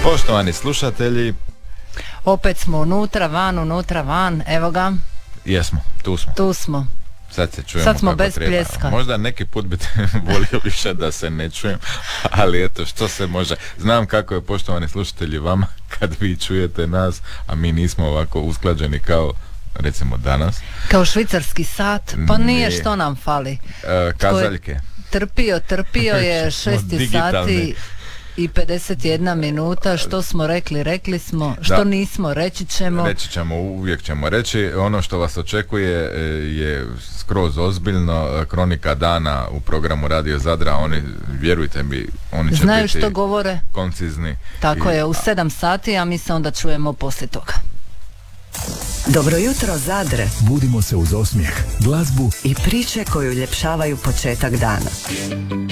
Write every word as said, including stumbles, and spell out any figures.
Poštovani slušatelji, opet smo unutra, van, unutra, van, evo ga. Jesmo, tu smo. Tu smo. Sad se čujemo Sad smo kako bez treba. pljeska. Možda neki put bi volio više da se ne čujem, ali eto, što se može. Znam kako je, poštovani slušatelji, vama kad vi čujete nas, a mi nismo ovako usklađeni kao recimo danas. Kao švicarski sat, pa nije, Ne. što nam fali. E, kazaljke. Trpio, trpio je Smo šesti digitalni. sati i pedeset jedna minuta, što smo rekli, rekli smo, što Da. nismo, reći ćemo. Reći ćemo, uvijek ćemo reći. Ono što vas očekuje e, je skroz ozbiljno. Kronika dana u programu Radio Zadra, oni, vjerujte mi, oni će Znaju biti što govore, koncizni. tako I- je, u sedam sati, a mi se onda čujemo poslije toga. Dobro jutro Zadre Budimo se uz osmijeh, glazbu i priče koju uljepšavaju početak dana.